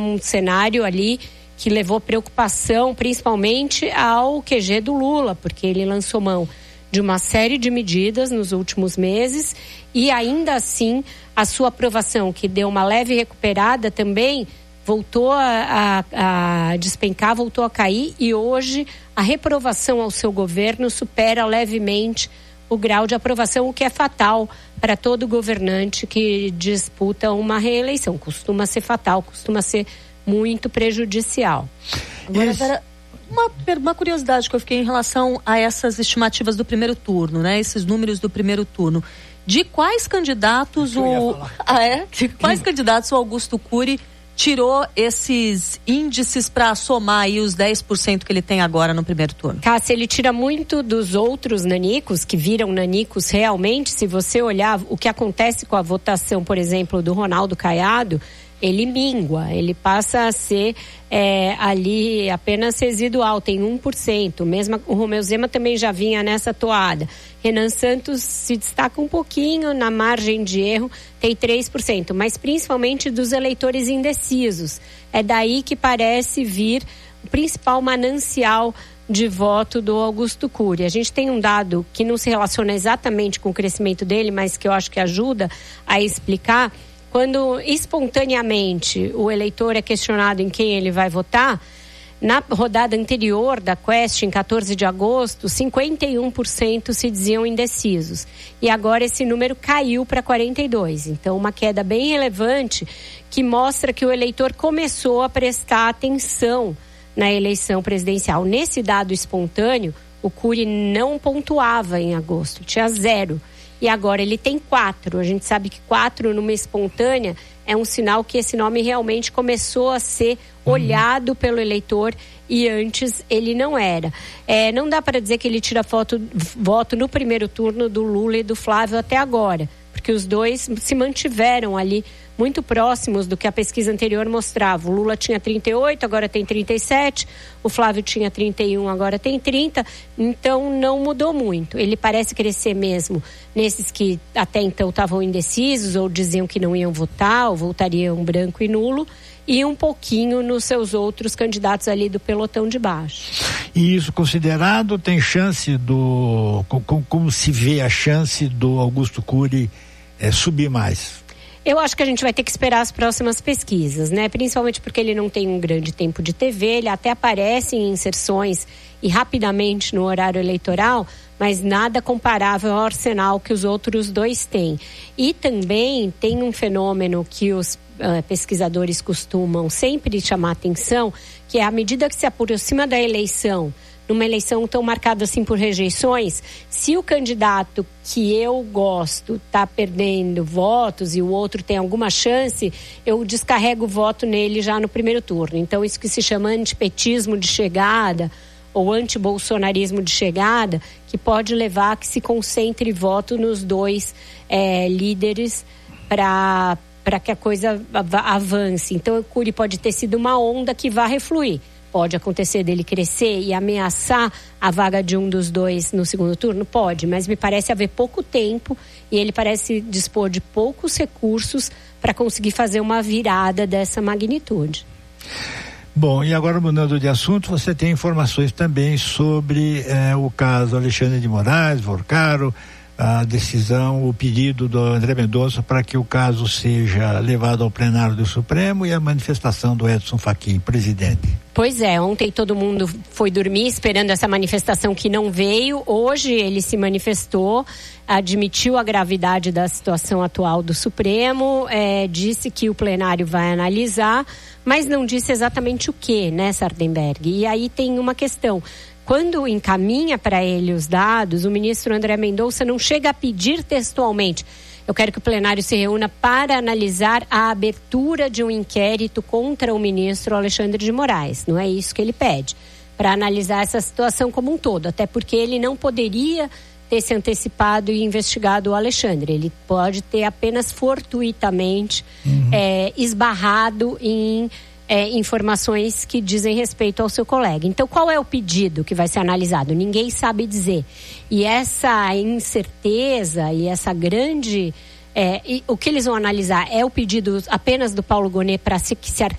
um cenário ali que levou preocupação principalmente ao QG do Lula, porque ele lançou mão de uma série de medidas nos últimos meses e ainda assim a sua aprovação, que deu uma leve recuperada também, voltou a despencar, voltou a cair, e hoje a reprovação ao seu governo supera levemente o grau de aprovação, o que é fatal para todo governante que disputa uma reeleição. Costuma ser fatal, costuma ser muito prejudicial. Agora, Vera, uma curiosidade que eu fiquei em relação a essas estimativas do primeiro turno, né? Esses números do primeiro turno. De quais candidatos quais candidatos o Augusto Cury tirou esses índices para somar aí os 10% que ele tem agora no primeiro turno? Cássia, ele tira muito dos outros nanicos, que viram nanicos realmente. Se você olhar o que acontece com a votação, por exemplo, do Ronaldo Caiado, ele mingua, ele passa a ser ali apenas residual, tem 1%. Mesmo o Romeu Zema também já vinha nessa toada. Renan Santos se destaca um pouquinho na margem de erro, tem 3%, mas principalmente dos eleitores indecisos. É daí que parece vir o principal manancial de voto do Augusto Cury. A gente tem um dado que não se relaciona exatamente com o crescimento dele, mas que eu acho que ajuda a explicar. Quando espontaneamente o eleitor é questionado em quem ele vai votar, na rodada anterior da Quest, em 14 de agosto, 51% se diziam indecisos. E agora esse número caiu para 42%. Então, uma queda bem relevante que mostra que o eleitor começou a prestar atenção na eleição presidencial. Nesse dado espontâneo, o Cury não pontuava em agosto, tinha 0. E agora ele tem 4. A gente sabe que 4 numa espontânea é um sinal que esse nome realmente começou a ser olhado pelo eleitor e antes ele não era. Não dá para dizer que ele tira voto no primeiro turno do Lula e do Flávio até agora, porque os dois se mantiveram ali muito próximos do que a pesquisa anterior mostrava. O Lula tinha 38, agora tem 37, o Flávio tinha 31, agora tem 30, então não mudou muito. Ele parece crescer mesmo nesses que até então estavam indecisos ou diziam que não iam votar, ou votariam branco e nulo, e um pouquinho nos seus outros candidatos ali do pelotão de baixo. E isso considerado, tem chance como se vê a chance do Augusto Cury subir mais? Eu acho que a gente vai ter que esperar as próximas pesquisas, né? Principalmente porque ele não tem um grande tempo de TV, ele até aparece em inserções e rapidamente no horário eleitoral, mas nada comparável ao arsenal que os outros dois têm. E também tem um fenômeno que os pesquisadores costumam sempre chamar atenção, que é à medida que se aproxima da eleição, numa eleição tão marcada assim por rejeições, se o candidato que eu gosto está perdendo votos e o outro tem alguma chance, eu descarrego o voto nele já no primeiro turno. Então, isso que se chama antipetismo de chegada ou antibolsonarismo de chegada, que pode levar a que se concentre voto nos dois líderes para que a coisa avance. Então, o Cury pode ter sido uma onda que vai refluir. Pode acontecer dele crescer e ameaçar a vaga de um dos dois no segundo turno? Pode, mas me parece haver pouco tempo e ele parece dispor de poucos recursos para conseguir fazer uma virada dessa magnitude. Bom, e agora mudando de assunto, você tem informações também sobre o caso Alexandre de Moraes, Vorcaro, a decisão, o pedido do André Mendonça para que o caso seja levado ao plenário do Supremo e a manifestação do Edson Fachin, presidente. Pois é, ontem todo mundo foi dormir esperando essa manifestação que não veio. Hoje ele se manifestou, admitiu a gravidade da situação atual do Supremo, disse que o plenário vai analisar, mas não disse exatamente o que, né, Sardenberg? E aí tem uma questão. Quando encaminha para ele os dados, o ministro André Mendonça não chega a pedir textualmente: eu quero que o plenário se reúna para analisar a abertura de um inquérito contra o ministro Alexandre de Moraes. Não é isso que ele pede, para analisar essa situação como um todo, até porque ele não poderia ter se antecipado e investigado o Alexandre. Ele pode ter apenas fortuitamente esbarrado em informações que dizem respeito ao seu colega. Então, qual é o pedido que vai ser analisado? Ninguém sabe dizer. E essa incerteza e essa grande... o que eles vão analisar é o pedido apenas do Paulo Gonet para que se